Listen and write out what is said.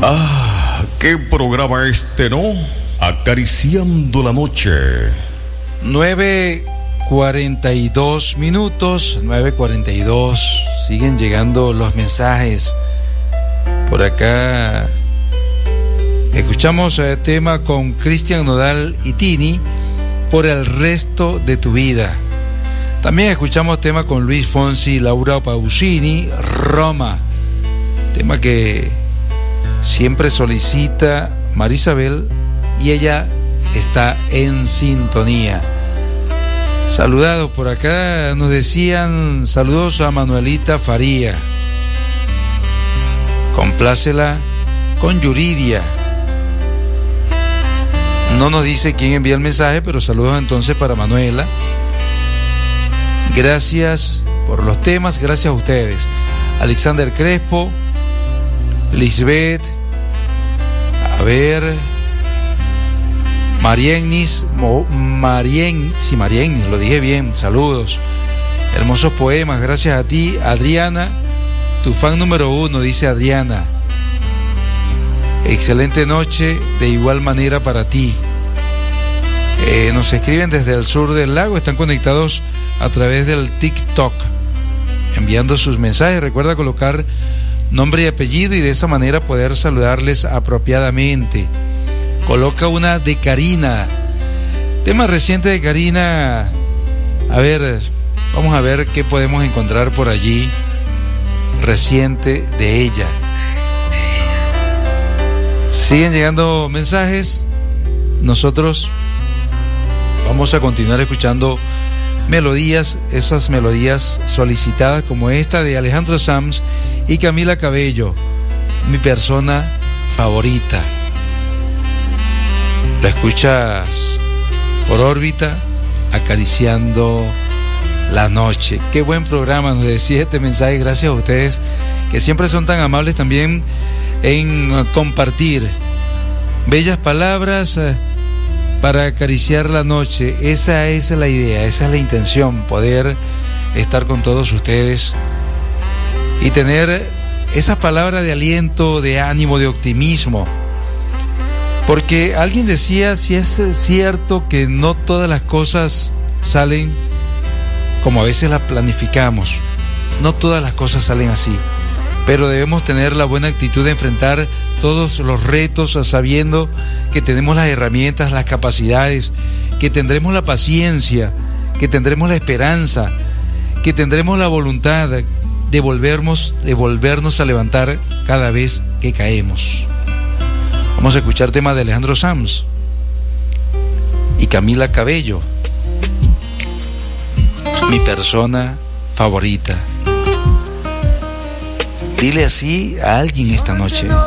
Ah, qué programa este, ¿no? Acariciando la noche. 9:42 minutos, 9:42. Siguen llegando los mensajes. Por acá escuchamos el tema con Cristian Nodal y Tini, Por el resto de tu vida. También escuchamos tema con Luis Fonsi, Laura Pausini, Roma. Tema que siempre solicita Marisabel y ella está en sintonía. Saludados por acá, nos decían saludos a Manuelita Faría. Complácela con Yuridia. No nos dice quién envía el mensaje, pero saludos entonces para Manuela. Gracias por los temas, gracias a ustedes. Alexander Crespo, Lisbeth, a ver, Mariennis, Mariennis, lo dije bien, saludos. Hermosos poemas, gracias a ti. Adriana, tu fan número 1, dice Adriana. Excelente noche, de igual manera para ti. Nos escriben desde el sur del lago, están conectados a través del TikTok, enviando sus mensajes. Recuerda colocar nombre y apellido y de esa manera poder saludarles apropiadamente. Coloca una de Karina, tema reciente de Karina. A ver, vamos a ver qué podemos encontrar por allí reciente de ella. Siguen llegando mensajes. Nosotros vamos a continuar escuchando melodías, esas melodías solicitadas como esta de Alejandro Sanz y Camila Cabello, Mi persona favorita. Lo escuchas por órbita, acariciando la noche. Qué buen programa, nos decía este mensaje. Gracias a ustedes que siempre son tan amables también en compartir bellas palabras para acariciar la noche. Esa es la idea, esa es la intención, poder estar con todos ustedes y tener esas palabras de aliento, de ánimo, de optimismo. Porque alguien decía, si es cierto que no todas las cosas salen como a veces las planificamos, no todas las cosas salen así, pero debemos tener la buena actitud de enfrentar todos los retos sabiendo que tenemos las herramientas, las capacidades, que tendremos la paciencia, que tendremos la esperanza, que tendremos la voluntad de volvernos a levantar cada vez que caemos. Vamos a escuchar temas de Alejandro Sanz y Camila Cabello, Mi persona favorita. Dile así a alguien esta noche.